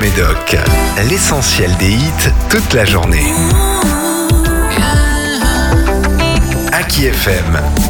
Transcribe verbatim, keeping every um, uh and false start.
Médoc. L'essentiel des hits toute la journée. Aki F M.